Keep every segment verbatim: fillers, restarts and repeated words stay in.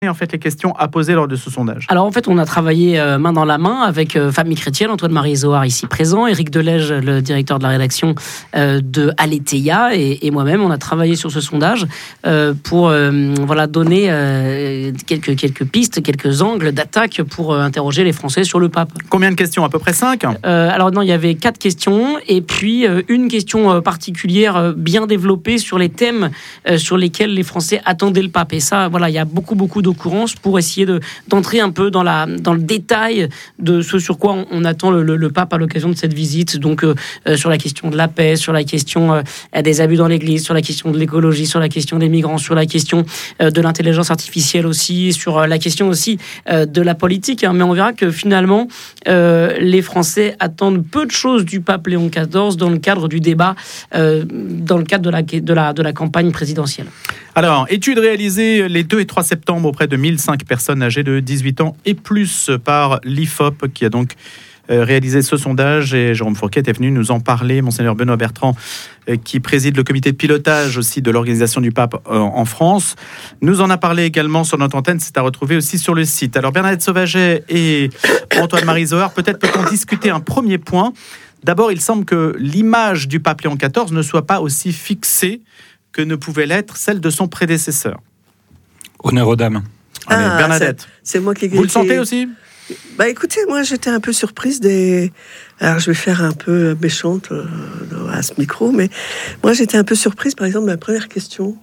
Et en fait, les questions à poser lors de ce sondage. Alors en fait, on a travaillé euh, main dans la main avec euh, Famille Chrétienne, Antoine-Marie Zohar ici présent, Éric Delège, le directeur de la rédaction euh, de Aletheia, et, et moi-même, on a travaillé sur ce sondage euh, pour euh, voilà, donner euh, quelques, quelques pistes, quelques angles d'attaque pour euh, interroger les Français sur le pape. Combien de questions ? À peu près cinq ? euh, Alors non, il y avait quatre questions, et puis euh, une question euh, particulière euh, bien développée sur les thèmes euh, sur lesquels les Français attendaient le pape. Et ça, voilà, il y a beaucoup, beaucoup d'occurrences pour essayer de, d'entrer un peu dans, la, dans le détail de ce sur quoi on, on attend le, le, le pape à l'occasion de cette visite. Donc euh, euh, sur la question de la paix, sur la question euh, des abus dans l'Église, sur la question de l'écologie, sur la question des migrants, sur la question euh, de l'intelligence artificielle aussi, sur euh, la question aussi euh, de la politique. Hein. Mais on verra que finalement, euh, les Français attendent peu de choses du pape Léon quatorze dans le cadre du débat, euh, dans le cadre de la, de, la, de la campagne présidentielle. Alors, étude réalisée les deux et trois septembre auprès de mille cinq personnes âgées de dix-huit ans et plus par l'I F O P qui a donc réalisé ce sondage, et Jérôme Fourquet est venu nous en parler. Monseigneur Benoît Bertrand, qui préside le comité de pilotage aussi de l'organisation du pape en France, nous en a parlé également sur notre antenne. C'est à retrouver aussi sur le site. Alors Bernadette Sauvaget et Antoine-Marie Zohar, peut-être peut-on discuter un premier point. D'abord, il semble que l'image du pape Léon quatorze ne soit pas aussi fixée que ne pouvait l'être celle de son prédécesseur. Honneur aux dames. Allez, ah, Bernadette. C'est, c'est moi qui. Vous le sentez aussi ? Bah écoutez, moi j'étais un peu surprise des. Alors je vais faire un peu méchante euh, à ce micro, mais moi j'étais un peu surprise par exemple de la première question.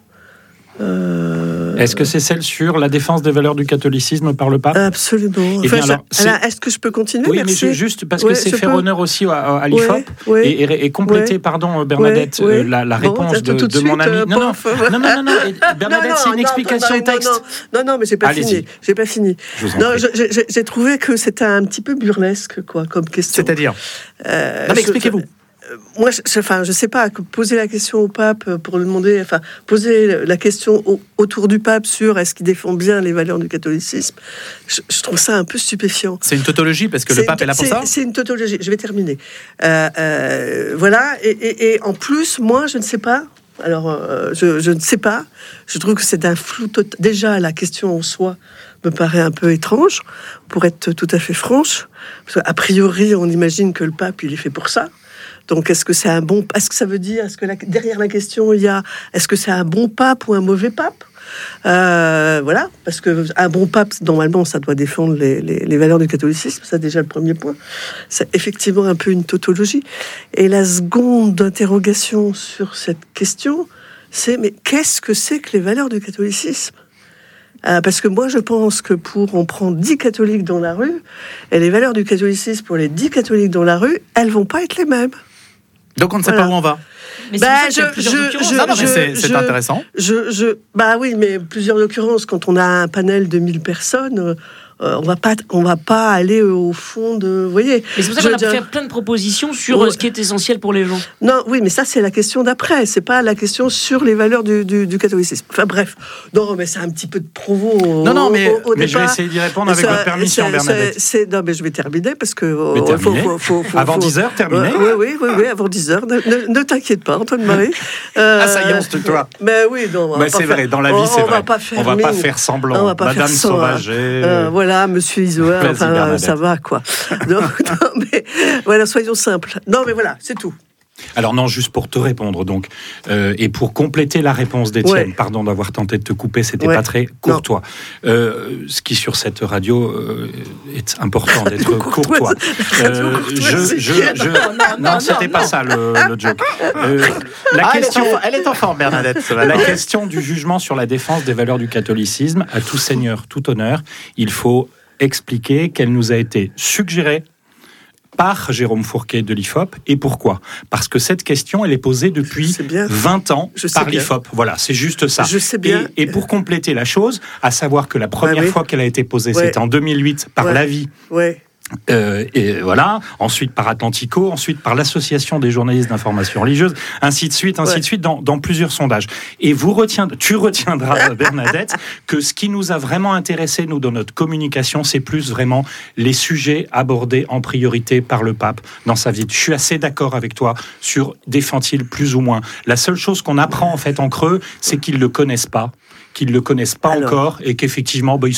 Euh... Est-ce que c'est celle sur la défense des valeurs du catholicisme par le pape ? Absolument. Eh bien, enfin, alors, je... alors, est-ce que je peux continuer ? Oui, Merci. mais juste parce ouais, que c'est faire peux... honneur aussi à, à l'I F O P ouais, ouais, et, et, et compléter, ouais, pardon, Bernadette, ouais, ouais. Euh, la, la bon, réponse de, de, de mon ami. Euh, non, non, non, non, non, non, Bernadette, non, c'est une non, explication non, au texte. Non, non, non, mais j'ai pas Allez-y. fini. J'ai pas fini. Je vous en non, prie. je, j'ai, j'ai trouvé que c'était un petit peu burlesque, quoi, comme question. C'est-à-dire euh, Non, mais expliquez-vous. Moi, je, enfin, je sais pas, poser la question au pape pour lui demander, enfin, poser la question au, autour du pape sur est-ce qu'il défend bien les valeurs du catholicisme, je, je trouve ça un peu stupéfiant. C'est une tautologie parce que c'est le pape une, est là pour c'est, ça. C'est une tautologie. Je vais terminer. Euh, euh, voilà. Et, et, et en plus, moi, je ne sais pas. Alors, euh, je, je ne sais pas. Je trouve que c'est un flou total. Déjà, la question en soi me paraît un peu étrange, pour être tout à fait franche. Parce qu'a priori, on imagine que le pape, il est fait pour ça. Donc, est-ce que c'est un bon... Est-ce que ça veut dire... Est-ce que la, derrière la question, il y a... Est-ce que c'est un bon pape ou un mauvais pape ? euh, Voilà. Parce qu'un bon pape, normalement, ça doit défendre les, les, les valeurs du catholicisme. C'est déjà le premier point. C'est effectivement un peu une tautologie. Et la seconde interrogation sur cette question, c'est... Mais qu'est-ce que c'est que les valeurs du catholicisme ? Euh, parce que moi, je pense que pour on prend dix catholiques dans la rue, et les valeurs du catholicisme pour les dix catholiques dans la rue, elles vont pas être les mêmes. Donc on ne sait Voilà. pas où on va. Mais Bah, c'est pour ça qu'il y a je- plusieurs je- occurrences. je- Non, non, mais je- c'est, c'est je- intéressant. Je, je, bah oui, mais plusieurs occurrences. Quand on a un panel de mille personnes, euh, on va pas, on va pas aller au fond de, vous voyez. Mais c'est pour ça Je qu'on a veux dire- fait plein de propositions sur Ouais. euh, ce qui est essentiel pour les gens. Non, oui, mais ça c'est la question d'après. C'est pas la question sur les valeurs du, du, du catholicisme. Enfin bref, non, mais c'est un petit peu de provo. Au, Non, non, mais- au, au Mais je vais départ. essayer d'y répondre avec Ça, votre permission, c'est- Bernadette. c'est- c'est- non, mais je vais terminer parce que. Mais euh, terminez. faut- faut- faut- Avant faut- dix heures, terminez. Oui, oui, oui, oui, avant dix heures. Ne, ne, ne t'inquiète pas, Antoine-Marie. Euh, Ah, ça y est, on se tutoie. Mais oui, non. on va Mais pas c'est faire- vrai, dans la vie, on- c'est on vrai. Va pas faire On va pas mine. faire semblant. On va pas Madame faire ça, Sauvaget. euh, voilà, Monsieur Isoard. Vas-y, Enfin, Bernadette. ça va, quoi. Donc, non, mais voilà, soyons simples. Non, mais voilà, c'est tout. Alors non, juste pour te répondre donc, euh, et pour compléter la réponse d'Étienne, Ouais. pardon d'avoir tenté de te couper, c'était Ouais. pas très courtois. Euh, ce qui sur cette radio euh, est important d'être courtois. Euh, je, je, je, non, c'était pas ça le, le joke. Euh, la Ah, question, elle est en- elle est en forme, Bernadette. ça va. la question du jugement sur la défense des valeurs du catholicisme, à tout seigneur, tout honneur, il faut expliquer qu'elle nous a été suggérée par Jérôme Fourquet de l'I F O P. Et pourquoi ? Parce que cette question, elle est posée depuis Je sais bien. vingt ans Je sais par bien. l'I F O P. Voilà, c'est juste ça. Je sais bien. Et, et pour compléter la chose, à savoir que la première Ah oui. fois qu'elle a été posée, Ouais. c'était en deux mille huit par Ouais. l'Avis. Ouais. Euh, et voilà, ensuite par Atlantico, ensuite par l'Association des journalistes d'information religieuse, ainsi de suite, ainsi Ouais. de suite, dans, dans plusieurs sondages. Et vous retiendrez, tu retiendras, Bernadette, que ce qui nous a vraiment intéressé, nous, dans notre communication, c'est plus vraiment les sujets abordés en priorité par le pape dans sa vie. Je suis assez d'accord avec toi sur défend-il plus ou moins. La seule chose qu'on apprend, en fait, en creux, c'est qu'ils ne le connaissent pas, qu'ils ne le connaissent pas Alors. encore et qu'effectivement, bah, ils